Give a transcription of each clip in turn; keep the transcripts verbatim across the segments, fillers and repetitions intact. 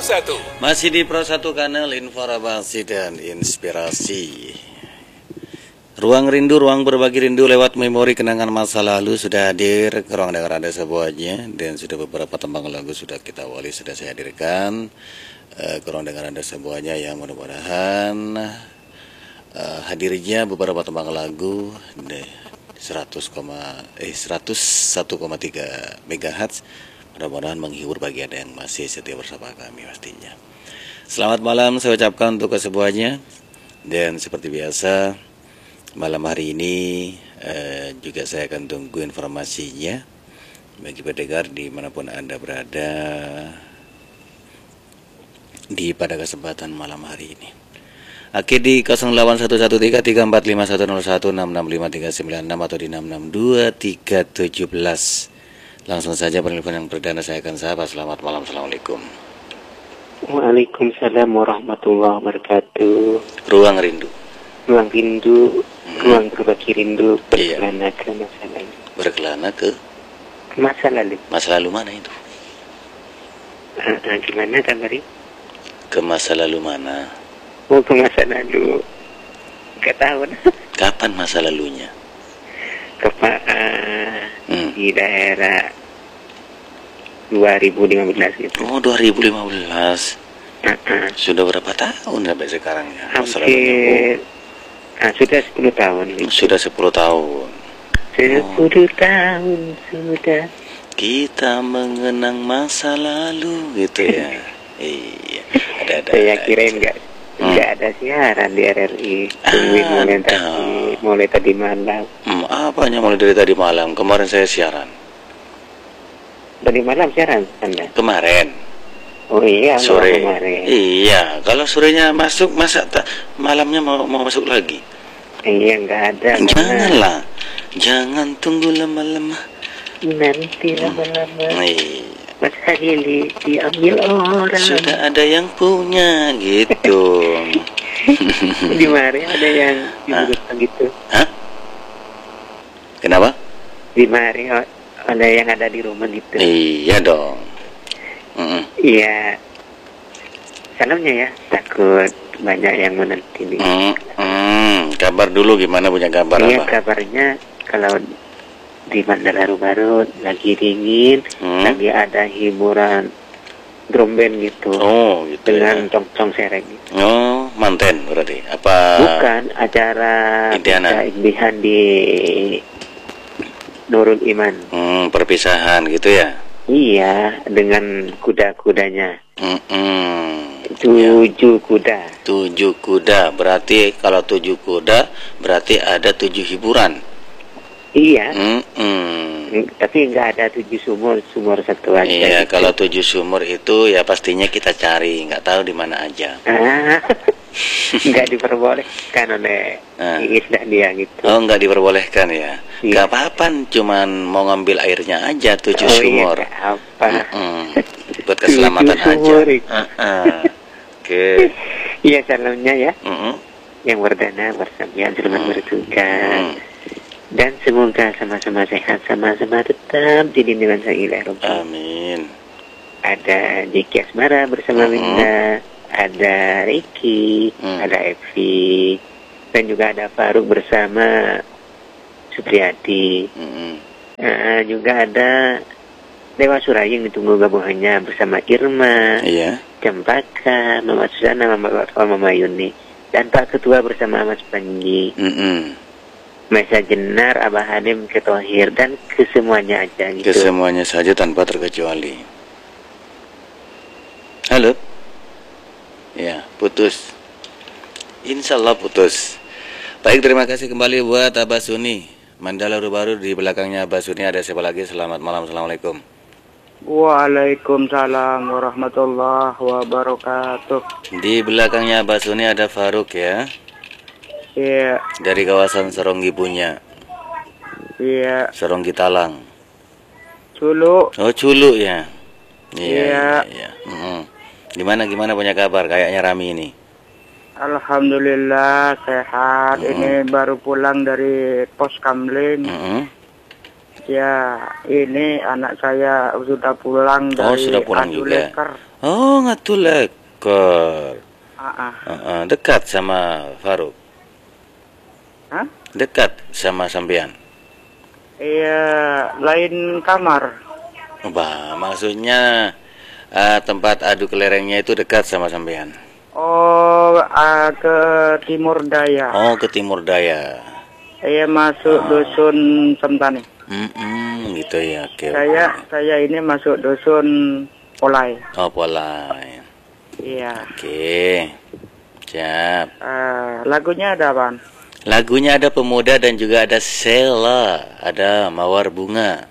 satu. Masih di Pro satu Kanal Informasi dan Inspirasi. Ruang rindu, ruang berbagi rindu lewat memori kenangan masa lalu sudah hadir ke ruang dengar Anda semuanya. Dan sudah beberapa tembang lagu sudah kita awali, sudah saya hadirkan uh, ke ruang dengar Anda semuanya, yang mudah-mudahan uh, hadirnya beberapa tembang lagu deh, seratus, eh, seratus satu koma tiga megahertz. Mudah-mudahan menghibur bagi Anda yang masih setia bersama kami pastinya. Selamat malam saya ucapkan untuk kesemuanya. Dan seperti biasa, malam hari ini eh, juga saya akan tunggu informasinya bagi pendengar dimanapun Anda berada di pada kesempatan malam hari ini. Oke, di nol delapan satu satu tiga tiga empat lima satu nol satu enam enam lima tiga sembilan enam atau di enam enam dua tiga tujuh belas. Langsung saja penelpon yang perdana saya akan sapa. Selamat malam, assalamualaikum. Waalaikumsalam warahmatullahi wabarakatuh. Ruang rindu. Ruang rindu, hmm. ruang berbagi rindu, berkelana iya. ke masa lalu. Berkelana ke? Ke masa lalu. Masa lalu mana itu? Uh, uh, gimana kabarnya? Ke masa lalu mana? Oh, ke masa lalu. Gak tahu. Kapan masa lalunya? Kepa, uh, hmm. di daerah dua ribu lima belas gitu. Oh, dua ribu lima belas. Uh-uh. Sudah berapa tahun sampai sekarang ya? Hampir uh, sudah sepuluh tahun gitu. Sudah sepuluh tahun. Sepuluh oh. tahun sudah kita mengenang masa lalu gitu ya. Iya. Ada-ada. Saya kirain enggak enggak hmm. ada siaran di R R I. Tungguin mulai tadi, mulai tadi malam. Hmm, apanya mulai dari tadi malam? Kemarin saya siaran. Tadi malam siaran Anda? Kemarin. Oh iya, sore. Kemarin. Iya, kalau sorenya masuk, masa ta, malamnya mau mau masuk lagi? Iya, enggak ada. Janganlah. Jangan tunggu lama-lama. Nanti lama-lama. Hmm. Iya. Mas Hadili diambil orang. Sudah ada yang punya gitu. Di mari ada yang dibuka gitu. Hah? Kenapa? Di mari ada yang ada di rumah gitu. Iya dong. Mm-mm. Iya. Salamnya ya. Takut banyak yang menanti nih. Mm-mm. Kabar dulu gimana, punya kabar iya, apa? Iya, kabarnya kalau di Mandala baru lagi dingin, hmm. lagi ada hiburan drum band gitu. Oh, gitu. Dengan ya. cong-cong sereng gitu. Oh, manten berarti. Apa? Bukan, acara perpisahan di Nurul Iman. Hmm, perpisahan gitu ya? Iya, dengan kuda-kudanya. Mm-mm. Tujuh ya. kuda. Tujuh kuda, berarti kalau tujuh kuda berarti ada tujuh hiburan. Iya, mm-mm. tapi nggak ada tujuh sumur, sumur satu aja. Iya, gitu. Kalau tujuh sumur itu ya pastinya kita cari, nggak tahu di mana aja. Ah, nggak diperbolehkan oleh ah. Iis dan dia gitu. Oh, nggak diperbolehkan ya? Iya. Nggak apa-apa, cuman mau ngambil airnya aja tujuh oh, sumur. Iya, apa? Buat keselamatan aja. Oke. Okay. Iya, salamnya ya. Mm-mm. Yang berdana bersama selamat mm. bertugas. Mm. Dan semoga sama-sama sehat, sama-sama tetap di lindungan Sang Ilahi Rabbi. Amin. Ada Jeki Asmara bersama mm-hmm. Winda, ada Ricky, mm. ada Evi, dan juga ada Faruk bersama Supriyadi. Mm-hmm. uh, juga ada Dewa Suraying ditunggu gabungannya bersama Irma, iya. Cempaka, Mama Susana, Mama, Mama Yuni, dan Pak Ketua bersama Mas Panji. Mm-hmm. Mesa Jenar, Abah Hanim, Ketohir, dan kesemuanya aja gitu. Kesemuanya saja tanpa terkecuali. Halo? Ya, putus. Insya Allah putus. Baik, terima kasih kembali buat Abah Suni. Mandala baru di belakangnya Abah Suni ada siapa lagi? Selamat malam, assalamualaikum. Waalaikumsalam warahmatullahi wabarakatuh. Di belakangnya Abah Suni ada Faruk ya. Iya. Dari kawasan Seronggi punya. Iya. Seronggi Talang. Culu. Oh, Culu ya. Iya. Iya. iya. Mm-hmm. Gimana gimana punya kabar? Kayaknya Rami ini. Alhamdulillah sehat. Mm-hmm. Ini baru pulang dari pos Kamling. Mm-hmm. Ya, ini anak saya sudah pulang Oh, dari sudah pulang juga. Aduleker. Oh, Ngatuleker. Ah, ah. Uh-uh, dekat sama Faruk. Hah? Dekat sama sampean. Iya, lain kamar. Bah, maksudnya uh, tempat adu kelerengnya itu dekat sama sampean. Oh, ah, ke timur daya. Oh, ke timur daya. Saya masuk dusun Sentani. Mm-mm, gitu ya. Oke. Saya saya ini masuk dusun Polai. Oh, Polai. Iya. Oke. Siap. Uh, lagunya ada apa? Lagunya ada Pemuda dan juga ada Sela, ada Mawar Bunga.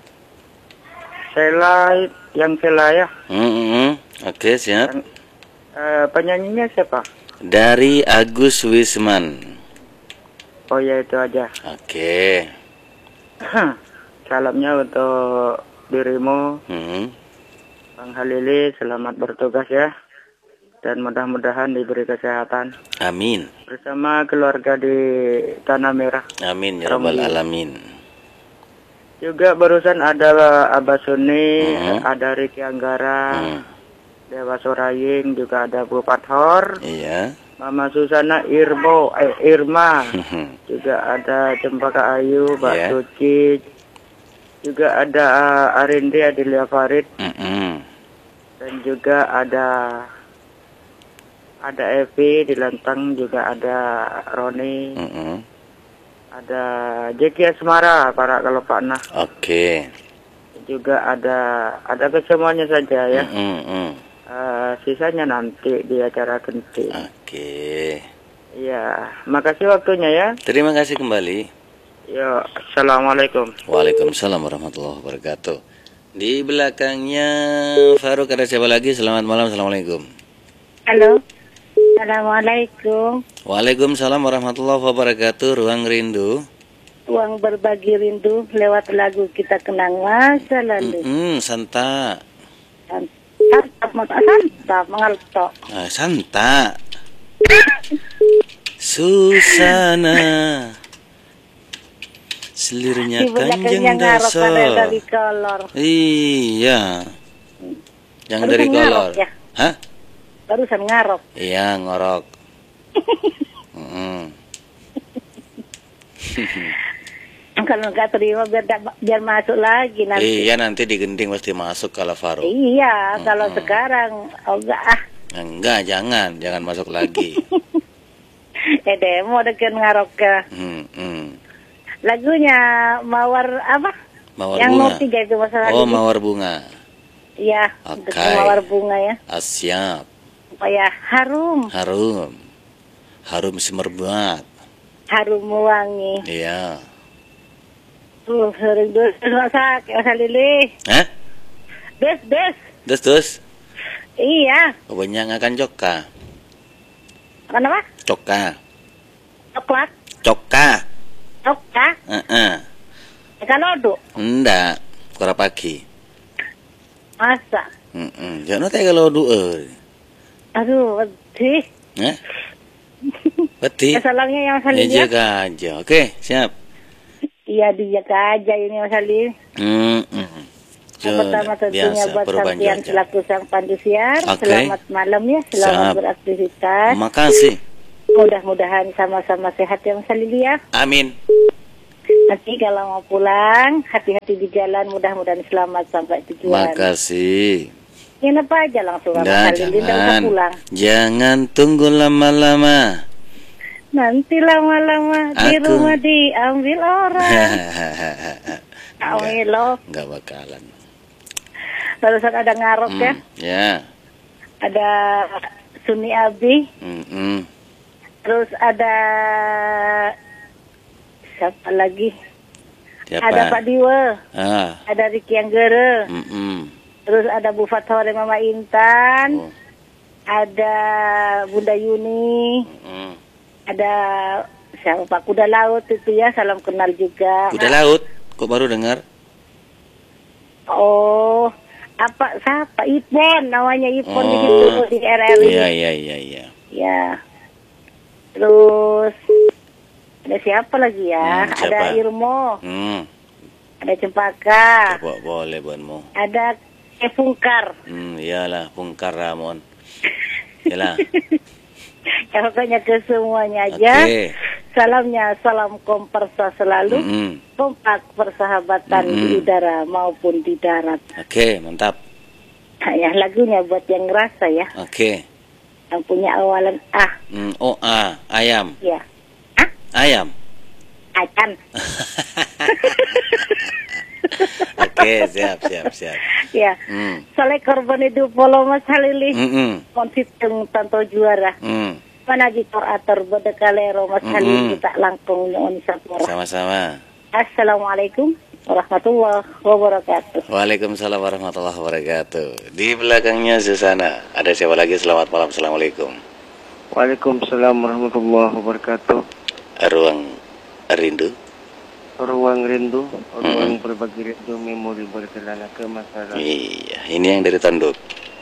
Sela, yang Sela ya. Mm-mm. Oke, siap. Yang, uh, penyanyinya siapa? Dari Agus Wisman. Oh ya, itu aja. Oke. Salamnya untuk dirimu, Hmm. Bang Halili. Selamat bertugas ya. Dan mudah-mudahan diberi kesehatan. Amin. Bersama keluarga di Tanah Merah. Amin ya rabbal alamin. Juga barusan ada Abah Suni, Hmm. ada Riki Anggara, Hmm. Dewa Soraying, juga ada Bu Pathor, Iya. Mama Susana Irbo, eh, Irma, juga ada Cempaka Ayu, Mbak Yeah. Suci, juga ada uh, Arindi Adilia Farid, Mm-mm. dan juga ada ada Evi di Lenteng, juga ada Roni, Mm-mm. ada Jeki Asmara, para kalau Pak Nah, Oke. juga ada ada kesemuanya saja ya. Mm-mm. Uh, sisanya nanti di acara genting. Oke. Iya, makasih waktunya ya. Terima kasih kembali. Yo, assalamualaikum. Waalaikumsalam warahmatullahi wabarakatuh. Di belakangnya Faruk ada siapa lagi? Selamat malam. Assalamualaikum. Halo. Assalamualaikum. Waalaikumsalam warahmatullahi wabarakatuh. Ruang Rindu. Uang berbagi rindu lewat lagu kita kenang masa lalu. Mm-mm, Santa. Santap, santap, mengalto. Ah, Santa. Susana. Selirnya Di Kanjeng belakangnya ngarok Daso. ada dari kolor. Iya. Yang Barusan dari kolor. ngarok ya? Hah? Barusan ngarok. Iya, ngorok. Mm. Kalau nggak terima biar da- biar masuk lagi nanti. Iya, nanti digending pasti masuk kalau Faruk. Iya, kalau sekarang oh enggak ah. Enggak, jangan, jangan masuk lagi. Eh demo deket ngarok ke Hmm, hmm. lagunya Mawar apa? Mawar Yang bunga. nomor tiga itu masalah Oh, ini. mawar bunga. Iya, Oke. untuk Mawar bunga ya. Ah, siap. Supaya harum, Harum. Harum semerbak. harum wangi. Iya. Tuh, sering dus, masak, masa lili. Hah? Des, des. Terus, terus. Iya. Banyak akan coka. Kenapa? Coka. Coklat, Coka. coklat. Heeh. Ikan lodo. Enggak. Kora pagi. Masa? Heeh. Jangan teh kalau dueur. Aduh, sedih. Hah? Beti. Kesalangnya yang masa Ya lili ya. jaga aja. Oke, siap. Iya, dijaga aja ini masa lili. Hmm. hmm. Yang pertama tentunya Biasa buat perubahan sampian cuaca. selaku sang pandusiar. Oke. Selamat malam ya, selamat Siap. beraktivitas. Makasih. Mudah-mudahan sama-sama sehat ya Mas Lili ya. Amin. Nanti kalau mau pulang, hati-hati di jalan, mudah-mudahan selamat sampai tujuan. Makasih. Nginep aja langsung sama Nggak, Mas Lili, nggak usah jangan. pulang. Jangan tunggu lama-lama. Nanti lama-lama di Aku- rumah diambil orang. Amin loh. Enggak bakalan. Barusan ada ngarok ya, Hmm, ya. ada Suni Abi, Mm-mm. terus ada siapa lagi? Siapa? Ada Pak Diwe, Ah. ada Riki Anggere, Mm-mm. terus ada Bu Fathore Mama Intan, Oh. ada Bunda Yuni, Mm-mm. ada siapa Pak Kuda Laut itu ya, salam kenal juga. Kuda laut. Kok baru dengar? Oh, apa siapa Ipon namanya Ipon di Oh. situ di R R I. Iya, iya, iya, iya. Ya. Terus ada siapa lagi ya? Hmm, siapa? Ada Irmo, Hmm. ada Cempaka, Coba boleh buatmu. ada Kefungkar. Hmm, iyalah Pungkar Ramon. Iyalah. Ya pokoknya ke semuanya aja. Oke. Salamnya salam kompersa selalu. Mm-mm. Kompak persahabatan Mm-mm. di udara maupun di darat. Oke, mantap. Nah, ya lagunya buat yang ngerasa ya. Oke. Yang punya awalan A. Hmm, oh, ah, ayam. Ya. Ah, Ayam. acan. Oke, siap, siap, siap. Ya. Hmm. Soalnya korban itu polo Mas Halili. Mm-mm. Konsisten tanto juara. Hmm. Mana gitor atur bedekalero Mas Mm-mm. Halili tak langkung nyon sapura. Sama-sama. Assalamualaikum warahmatullahi wabarakatuh. Waalaikumsalam warahmatullahi wabarakatuh. Di belakangnya Susana. Ada siapa lagi? Selamat malam. Assalamualaikum. Waalaikumsalam warahmatullahi wabarakatuh. Ruang rindu. Ruang rindu, ruang Mm-mm. berbagi rindu, memori berkelana ke masa lalu. Iya, ini yang dari Tanduk.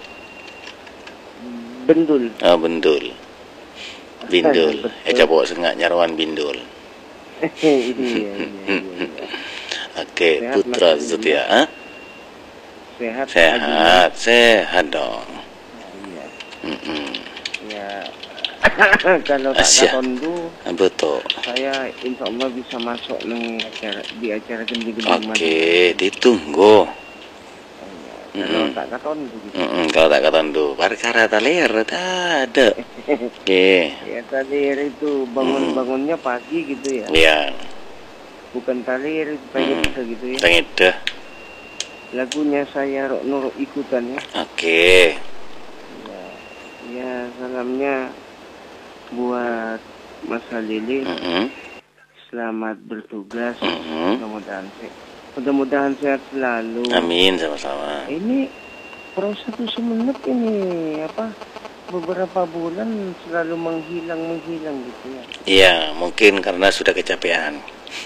Bendul. Oh, Bendul. Bindul. Eh, coba sengak nyarwan Bindul. Iya, iya, iya, iya. Oke, Sehat, Putra Mas Setia. Hah? Sehat. Sehat, sehat dong. Iya. Mm-mm. Ya. Kalau tak Asyik. katondu, Betul. saya insya Allah bisa masuk neng acara di acara gending-gending. Oke, ditunggu. Kalau Mm-mm. tak katondu gitu. Mm-mm, kalau tak kata ndu, perkara talir tak ada. Oke. Ya talir itu bangun-bangunnya pagi gitu ya. Ya, Bukan talir pengen Mm. gitu ya. tengidah. Lagunya saya rok nuruk ikutan ya. Oke. Ya, ya salamnya buat Mas Halili. Mm-mm. Selamat bertugas. Mm-mm. Mudah-mudahan sehat. Mudah-mudahan sehat selalu. Amin sama-sama. Ini proses satu semenit ini apa? Beberapa bulan selalu menghilang menghilang gitu ya. Iya, mungkin karena sudah kecapean.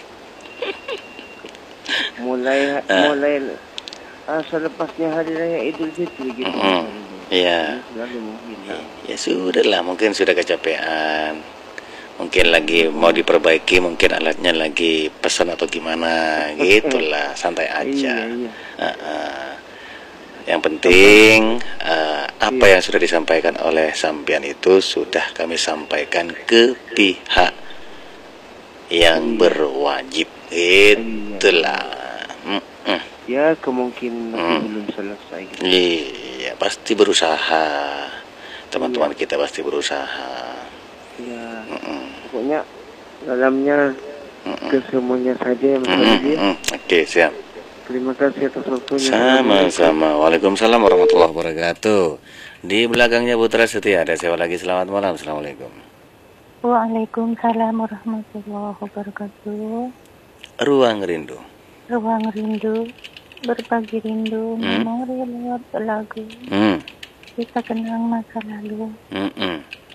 Mulai Ah. mulai ah, selepasnya hari raya Idul Fitri gitu. Mm-mm. Iya. Ini selalu menghilang. Ya sudah lah, mungkin sudah kecapean. Mungkin lagi mau diperbaiki, mungkin alatnya lagi pesan atau gimana, gitulah, santai aja. Iya, iya. Uh-uh. Yang penting uh, apa Iya. yang sudah disampaikan oleh sampean itu sudah kami sampaikan ke pihak yang Iya. berwajib, itulah. Mm-mm. Ya kemungkinan masih Hmm. belum selesai. Gitu. Iya, pasti berusaha. Teman-teman kita pasti berusaha. Ya, Mm-mm. pokoknya dalamnya Mm-mm. ke semuanya saja ya Mas Mm-mm. Halili. Mm-mm. Oke, siap. Terima kasih atas waktunya. Sama-sama. Waalaikumsalam warahmatullahi wabarakatuh. Di belakangnya Putra Setia ada siapa lagi? Selamat malam. Assalamualaikum. Waalaikumsalam warahmatullahi wabarakatuh. Ruang rindu. Ruang rindu, berbagi rindu, Hmm? memori lewat lagu. Hmm. Kita kenang masa lalu. Mm-mm.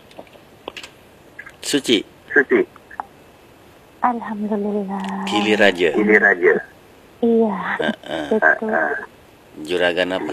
Suci. Alhamdulillah. Gili Raja. Iya, Uh-uh. betul. Juragan apa?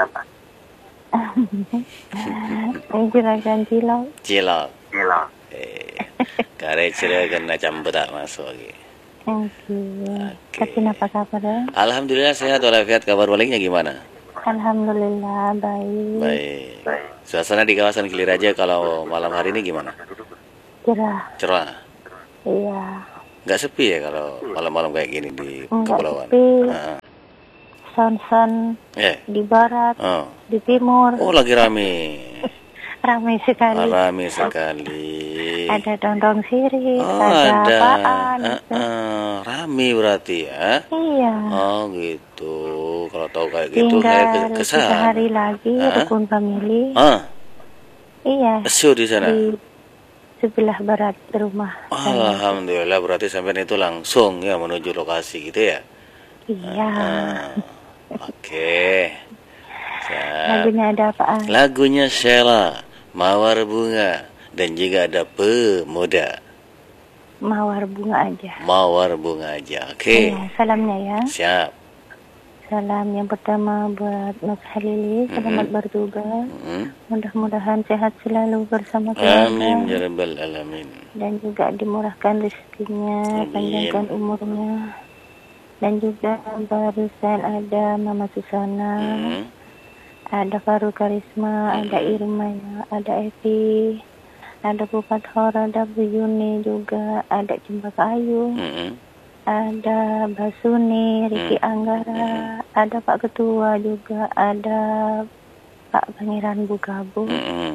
Ini juragan Cilau. Cilok. Eh, kare juragan na cambut tak masuk lagi. Thank you. Oke. Tapi apa kabar ya? Alhamdulillah sehat walafiat. Kabar baliknya gimana? Alhamdulillah baik. Baik. Suasana di kawasan Gili Raja kalau malam hari ini gimana? Cerah. Cerah. Iya. Nggak sepi ya kalau malam-malam kayak gini di Enggak kepulauan? sepi. Heeh. Son-son Eh. di barat, Oh. di timur, Oh, lagi rame. ramai sekali. Rame sekali. Ada dondong siri, Oh, ada ada. apaan. Heeh, rame berarti ya. Iya. Oh, gitu. Kalau tahu kayak gitu saya Tinggal ke tiga kesana. hari lagi Hah? rukun family. Ah, Iya. show di sana. Di sebelah barat rumah. saya. Alhamdulillah berarti sampai itu langsung ya menuju lokasi gitu ya. Iya. Ah, Oke. Siap. Lagunya ada apaan? Lagunya Sheila, Mawar Bunga, dan juga ada Pemuda. Mawar bunga aja. Mawar Bunga aja. Oke. Iya, salamnya ya. Siap. Salam yang pertama buat Mas Halili, selamat bertugas. Hmm. Mudah-mudahan sehat selalu bersama Amin keluarga. ya rabbal alamin. Dan juga dimurahkan rezekinya, Amin. panjangkan umurnya. Dan juga barusan ada Mama Susana, Mm-hmm. ada Faru Karisma, Mm-hmm. ada Irma, ada Evi, ada Bupat Hora, ada Bu Yuni juga, ada Cempaka Ayu, Mm-hmm. ada Basuni, Riki Mm-hmm. Anggara, ada Pak Ketua juga, ada Pak Pangeran Bugabu, Mm-hmm.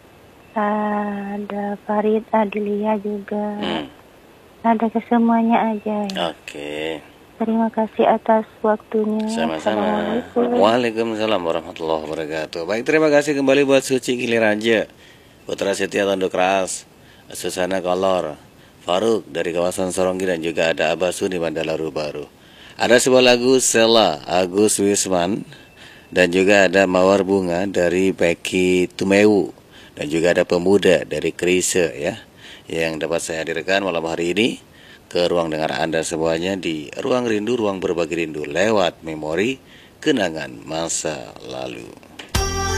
ada Farid Adilia juga, Mm. ada kesemuanya aja. Oke. Terima kasih atas waktunya. Sama-sama. Assalamualaikum. Waalaikumsalam warahmatullahi wabarakatuh. Baik, terima kasih kembali buat Suci Kiliraja, Putra Setia Tanduk Ras, Susana Kolor, Faruk dari kawasan Soronggi, dan juga ada Abasu di Mandalaru Baru. Ada sebuah lagu Sela Agus Wisman, dan juga ada Mawar Bunga dari Peki Tumewu, dan juga ada Pemuda dari Krise ya, yang dapat saya hadirkan malam hari ini ke ruang dengar Anda semuanya di Ruang Rindu, Ruang Berbagi Rindu lewat memori kenangan masa lalu.